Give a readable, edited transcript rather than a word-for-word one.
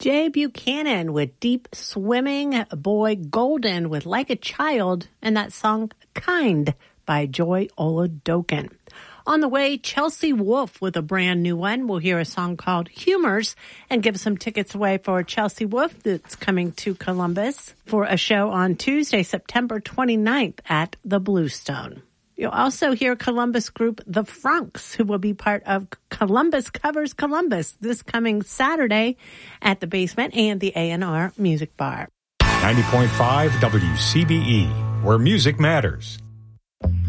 Jay Buchanan with Deep Swimming, Boy Golden with Like a Child, and that song Kind by Joy Oladokin. On the way, Chelsea Wolfe with a brand new one. We'll hear a song called Humors and give some tickets away for Chelsea Wolfe that's coming to Columbus for a show on Tuesday, September 29th at the Bluestone. You'll also hear Columbus group The Franks, who will be part of Columbus Covers Columbus this coming Saturday at the Basement and the A&R Music Bar. 90.5 WCBE, where music matters.